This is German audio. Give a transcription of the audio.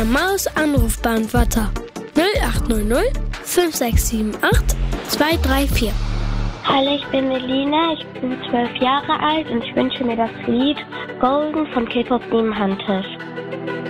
Der Maus-Anrufbeantworter 0800 5678 234. Hallo, ich bin Melina, ich bin 12 Jahre alt und ich wünsche mir das Lied Golden von K-Pop Demon Hunters.